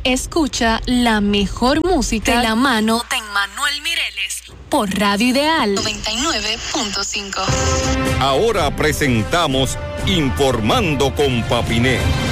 Escucha la mejor música de la mano de Emmanuel Mireles por Radio Ideal 99.5. Ahora presentamos Informando con Papiné.